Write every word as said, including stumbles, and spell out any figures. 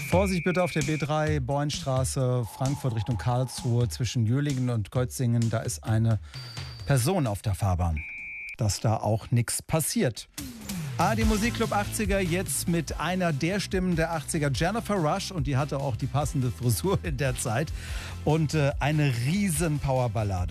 Vorsicht bitte auf der B drei, Bornstraße, Frankfurt Richtung Karlsruhe, zwischen Jölingen und Kötzingen. Da ist eine Person auf der Fahrbahn. Dass da auch nichts passiert. A R D Musikclub achtziger jetzt mit einer der Stimmen der achtziger, Jennifer Rush. Und die hatte auch die passende Frisur in der Zeit. Und äh, eine riesen Powerballade.